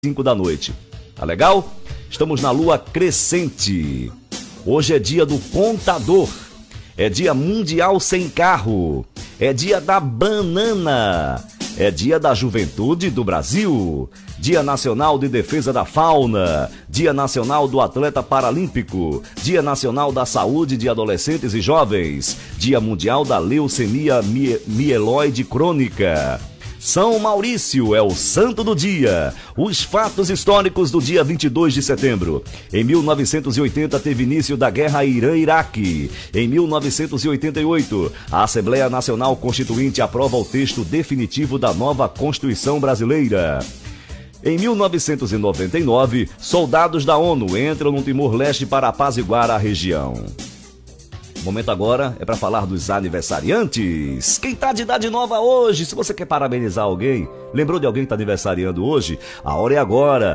5 da noite. Tá legal? Estamos na lua crescente. Hoje é dia do contador. É dia mundial sem carro. É dia da banana. É dia da juventude do Brasil. Dia nacional de defesa da fauna. Dia nacional do atleta paralímpico. Dia nacional da saúde de adolescentes e jovens. Dia mundial da leucemia mieloide crônica. São Maurício é o santo do dia. Os fatos históricos do dia 22 de setembro. Em 1980 teve início da guerra Irã-Iraque. Em 1988, a Assembleia Nacional Constituinte aprova o texto definitivo da nova Constituição Brasileira. Em 1999, soldados da ONU entram no Timor-Leste para apaziguar a região. O momento agora é para falar dos aniversariantes. Quem tá de idade nova hoje? Se você quer parabenizar alguém, lembrou de alguém que tá aniversariando hoje? A hora é agora.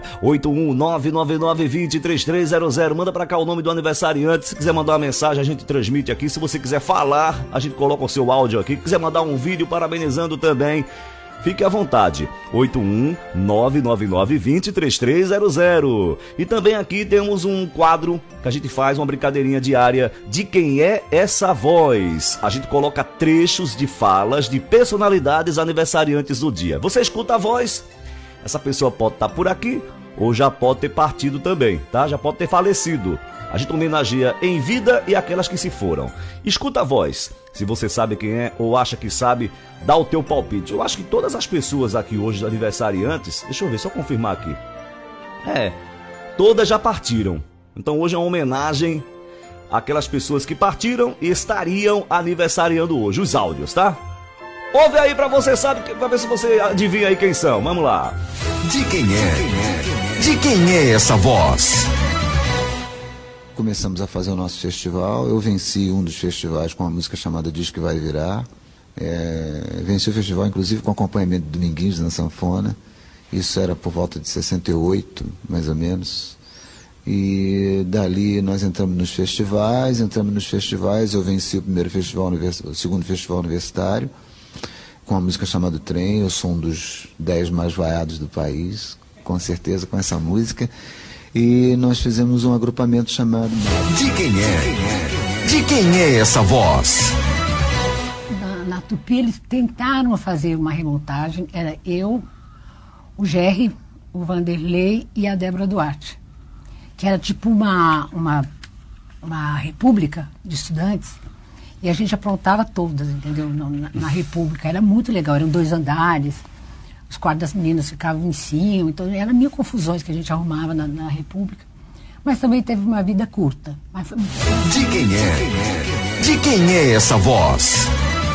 81999203300. Manda para cá o nome do aniversariante. Se quiser mandar uma mensagem, a gente transmite aqui. Se você quiser falar, a gente coloca o seu áudio aqui. Se quiser mandar um vídeo parabenizando também, fique à vontade, 81999203300. E também aqui temos um quadro que a gente faz, uma brincadeirinha diária de quem é essa voz. A gente coloca trechos de falas de personalidades aniversariantes do dia. Você escuta a voz, essa pessoa pode estar por aqui ou já pode ter partido também, tá? Já pode ter falecido. A gente homenageia em vida e aquelas que se foram. Escuta a voz. Se você sabe quem é ou acha que sabe, dá o teu palpite. Eu acho que todas as pessoas aqui hoje aniversariantes, deixa eu ver, só confirmar aqui. Todas já partiram. Então hoje é uma homenagem àquelas pessoas que partiram e estariam aniversariando hoje. Os áudios, tá? Ouve aí pra você, pra ver se você adivinha aí quem são. Vamos lá. De quem é? De quem é essa voz? Começamos a fazer o nosso festival. Eu venci um dos festivais com uma música chamada Diz Que Vai Virar. Venci o festival, inclusive, com acompanhamento de Dominguinhos na sanfona. Isso era por volta de 68, mais ou menos. E dali nós entramos nos festivais. Eu venci o primeiro festival, o segundo festival universitário, com uma música chamada Trem. Eu sou um dos 10 mais vaiados do país, com certeza, com essa música. E nós fizemos um agrupamento chamado... De quem é? De quem é essa voz? Na Tupi eles tentaram fazer uma remontagem. Era eu, o Jerry, o Vanderlei e a Débora Duarte. Que era tipo uma república de estudantes. E a gente aprontava todas, entendeu? Na república. Era muito legal, eram 2 andares. Os quartos das meninas ficavam em cima, então eram mil confusões que a gente arrumava na República. Mas também teve uma vida curta. Mas foi... De quem é? De quem é essa voz?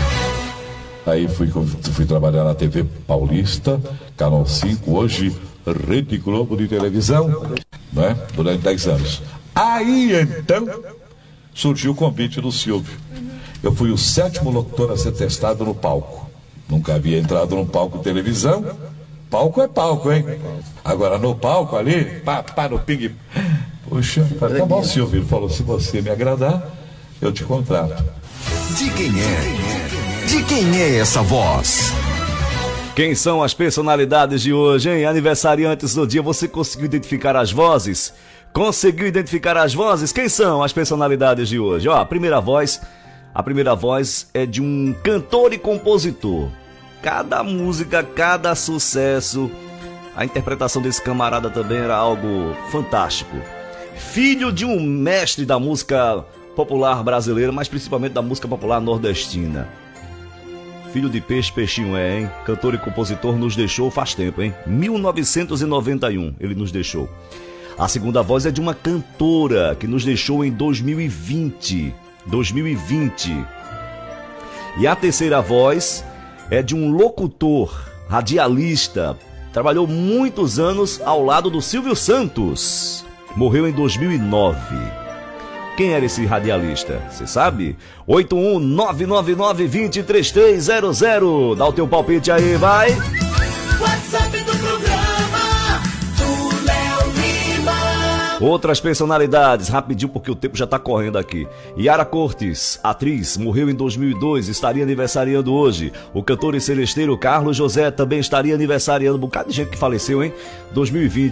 Aí fui trabalhar na TV Paulista, Canal 5, hoje Rede Globo de televisão, né? Durante 10 anos. Aí então surgiu o convite do Silvio. Eu fui o 7º locutor a ser testado no palco. Nunca havia entrado num palco de televisão. Palco é palco, hein? Agora no palco ali, pá, no ping. Poxa, tá bom, Silvio. Ele falou, se você me agradar, eu te contrato. De quem é? De quem é essa voz? Quem são as personalidades de hoje, hein? Aniversariantes do dia, você conseguiu identificar as vozes? Conseguiu identificar as vozes? Quem são as personalidades de hoje? Ó, a primeira voz é de um cantor e compositor. Cada música, cada sucesso, a interpretação desse camarada também era algo fantástico. Filho de um mestre da música popular brasileira, mas principalmente da música popular nordestina. Filho de peixe, peixinho hein? Cantor e compositor, nos deixou faz tempo, hein? 1991 ele nos deixou. A segunda voz é de uma cantora que nos deixou em 2020. E a terceira voz é de um locutor, radialista, trabalhou muitos anos ao lado do Silvio Santos, morreu em 2009. Quem era esse radialista? Você sabe? 81999203300. Dá o teu palpite aí, vai! WhatsApp do programa do Léo Lima. Outras personalidades, rapidinho porque o tempo já tá correndo aqui. Yara Cortes, atriz, morreu em 2002, estaria aniversariando hoje. O cantor e celesteiro Carlos José também estaria aniversariando. Um bocado de gente que faleceu, hein? 2020.